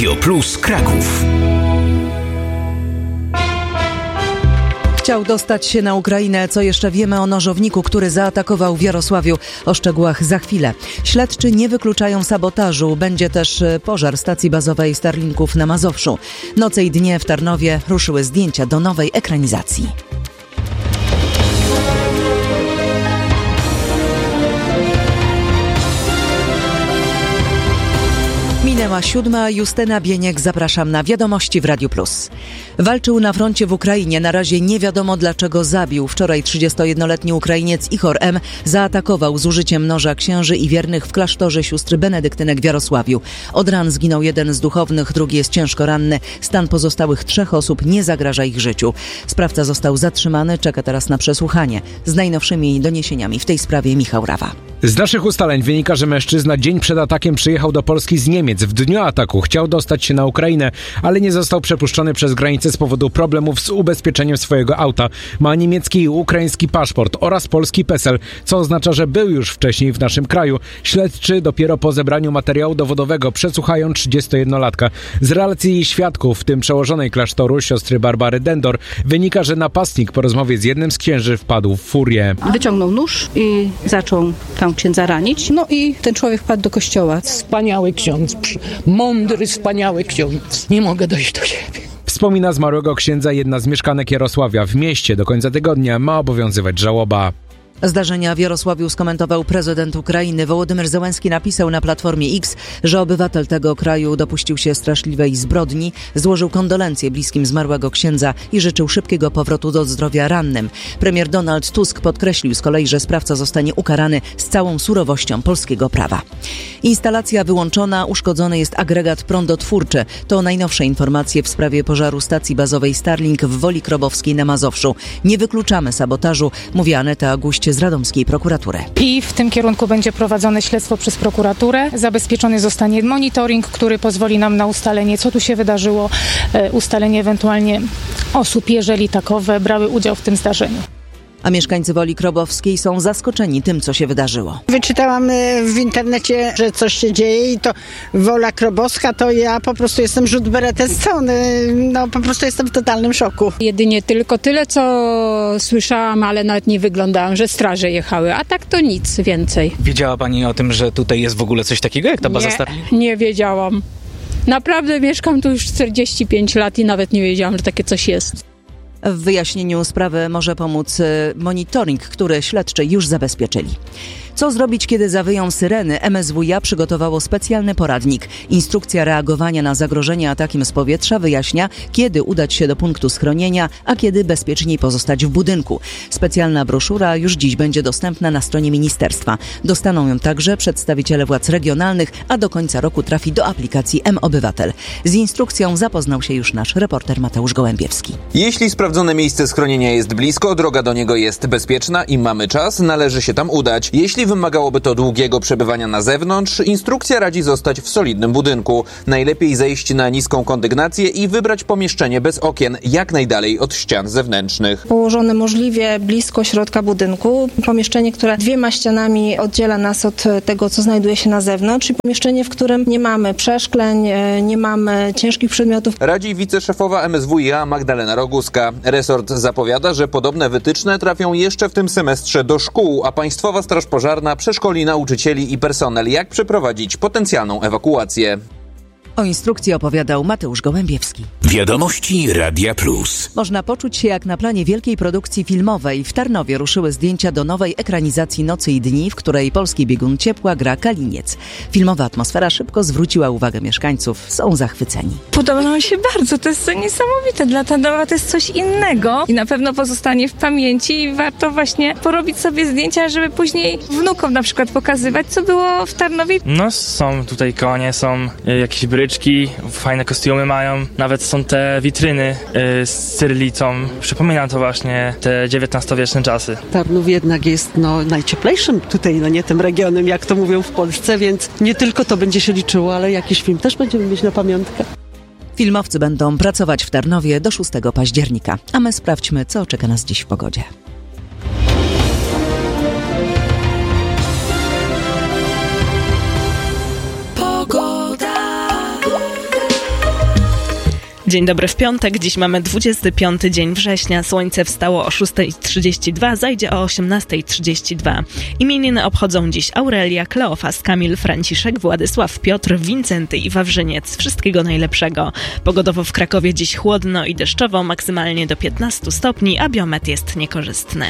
Radio Plus Kraków. Chciał dostać się na Ukrainę. Co jeszcze wiemy o nożowniku, który zaatakował w Jarosławiu? O szczegółach za chwilę. Śledczy nie wykluczają sabotażu. Będzie też pożar stacji bazowej Starlinków na Mazowszu. Noce i dnie w Tarnowie ruszyły zdjęcia do nowej ekranizacji. Minęła 7. Justyna Bieniek, zapraszam na Wiadomości w Radiu Plus. Walczył na froncie w Ukrainie. Na razie nie wiadomo, dlaczego zabił. Wczoraj 31-letni Ukrainiec Ichor M. zaatakował z użyciem noża księży i wiernych w klasztorze sióstr benedyktynek w Jarosławiu. Od ran zginął jeden z duchownych, drugi jest ciężko ranny. Stan pozostałych 3 osób nie zagraża ich życiu. Sprawca został zatrzymany, czeka teraz na przesłuchanie. Z najnowszymi doniesieniami w tej sprawie Michał Rawa. Z naszych ustaleń wynika, że mężczyzna dzień przed atakiem przyjechał do Polski z Niemiec. W dniu ataku chciał dostać się na Ukrainę, ale nie został przepuszczony przez granicę z powodu problemów z ubezpieczeniem swojego auta. Ma niemiecki i ukraiński paszport oraz polski PESEL, co oznacza, że był już wcześniej w naszym kraju. Śledczy dopiero po zebraniu materiału dowodowego przesłuchają 31-latka. Z relacji świadków, w tym przełożonej klasztoru siostry Barbary Dendor, wynika, że napastnik po rozmowie z jednym z księży wpadł w furię. Wyciągnął nóż i zaczął tam księdza ranić. No i ten człowiek wpadł do kościoła. Wspaniały ksiądz, mądry, wspaniały ksiądz. Nie mogę dojść do siebie. Wspomina zmarłego księdza jedna z mieszkanek Jarosławia. W mieście do końca tygodnia ma obowiązywać żałoba. Zdarzenia w Jarosławiu skomentował prezydent Ukrainy. Wołodymyr Zełenski napisał na Platformie X, że obywatel tego kraju dopuścił się straszliwej zbrodni, złożył kondolencje bliskim zmarłego księdza i życzył szybkiego powrotu do zdrowia rannym. Premier Donald Tusk podkreślił z kolei, że sprawca zostanie ukarany z całą surowością polskiego prawa. Instalacja wyłączona, uszkodzony jest agregat prądotwórczy. To najnowsze informacje w sprawie pożaru stacji bazowej Starlink w Woli Krobowskiej na Mazowszu. Nie wykluczamy sabotażu, mówi Aneta Guść z radomskiej prokuratury. I w tym kierunku będzie prowadzone śledztwo przez prokuraturę. Zabezpieczony zostanie monitoring, który pozwoli nam na ustalenie, co tu się wydarzyło, ustalenie ewentualnie osób, jeżeli takowe brały udział w tym zdarzeniu. A mieszkańcy Woli Krobowskiej są zaskoczeni tym, co się wydarzyło. Wyczytałam w internecie, że coś się dzieje i to Wola Krobowska, to ja po prostu jestem rzut beretem z strony. No po prostu jestem w totalnym szoku. Jedynie tylko tyle, co słyszałam, ale nawet nie wyglądałam, że straże jechały, a tak to nic więcej. Wiedziała pani o tym, że tutaj jest w ogóle coś takiego jak ta baza Starlink? Nie wiedziałam. Naprawdę mieszkam tu już 45 lat i nawet nie wiedziałam, że takie coś jest. W wyjaśnieniu sprawy może pomóc monitoring, który śledczy już zabezpieczyli. Co zrobić, kiedy zawyją syreny? MSWiA przygotowało specjalny poradnik. Instrukcja reagowania na zagrożenie atakiem z powietrza wyjaśnia, kiedy udać się do punktu schronienia, a kiedy bezpieczniej pozostać w budynku. Specjalna broszura już dziś będzie dostępna na stronie ministerstwa. Dostaną ją także przedstawiciele władz regionalnych, a do końca roku trafi do aplikacji M-Obywatel. Z instrukcją zapoznał się już nasz reporter Mateusz Gołębiewski. Jeśli sprawdzone miejsce schronienia jest blisko, droga do niego jest bezpieczna i mamy czas, należy się tam udać. Jeśli wymagałoby to długiego przebywania na zewnątrz, instrukcja radzi zostać w solidnym budynku. Najlepiej zejść na niską kondygnację i wybrać pomieszczenie bez okien, jak najdalej od ścian zewnętrznych. Położone możliwie blisko środka budynku. Pomieszczenie, które 2 ścianami oddziela nas od tego, co znajduje się na zewnątrz. I pomieszczenie, w którym nie mamy przeszkleń, nie mamy ciężkich przedmiotów. Radzi wiceszefowa MSWiA Magdalena Roguska. Resort zapowiada, że podobne wytyczne trafią jeszcze w tym semestrze do szkół, a Państwowa Straż Pożarna przeszkoli nauczycieli i personel, jak przeprowadzić potencjalną ewakuację. O instrukcji opowiadał Mateusz Gołębiewski. Wiadomości Radia Plus. Można poczuć się jak na planie wielkiej produkcji filmowej. W Tarnowie ruszyły zdjęcia do nowej ekranizacji Nocy i dni, w której polski biegun ciepła gra Kaliniec. Filmowa atmosfera szybko zwróciła uwagę mieszkańców. Są zachwyceni. Podoba nam się bardzo, to jest niesamowite. Dla Tarnowa to jest coś innego i na pewno pozostanie w pamięci i warto właśnie porobić sobie zdjęcia, żeby później wnukom na przykład pokazywać, co było w Tarnowie. No są tutaj konie, są jakieś bryczki, fajne kostiumy mają, nawet są te witryny z cyrylicą. Przypomina to właśnie te XIX-wieczne czasy. Tarnów jednak jest najcieplejszym tutaj, nie tym regionem, jak to mówią w Polsce, więc nie tylko to będzie się liczyło, ale jakiś film też będziemy mieć na pamiątkę. Filmowcy będą pracować w Tarnowie do 6 października, a my sprawdźmy, co czeka nas dziś w pogodzie. Dzień dobry w piątek, dziś mamy 25 dzień września, słońce wstało o 6:32, zajdzie o 18:32. Imieniny obchodzą dziś Aurelia, Kleofas, Kamil, Franciszek, Władysław, Piotr, Wincenty i Wawrzyniec. Wszystkiego najlepszego. Pogodowo w Krakowie dziś chłodno i deszczowo, maksymalnie do 15 stopni, a biometr jest niekorzystny.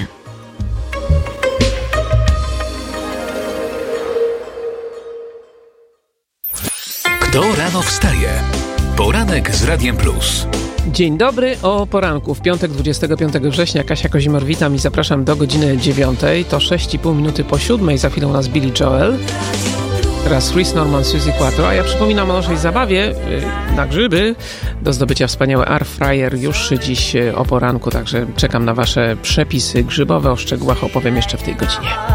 Kto rano wstaje? Poranek z Radiem Plus. Dzień dobry, o poranku. W piątek 25 września Kasia Kozimor, witam i zapraszam do godziny 9. To 6,5 minuty po 7. Za chwilę u nas Billy Joel. Teraz Chris Norman, Suzy Quattro. A ja przypominam o naszej zabawie na grzyby. Do zdobycia wspaniały air fryer już dziś o poranku. Także czekam na wasze przepisy grzybowe. O szczegółach opowiem jeszcze w tej godzinie.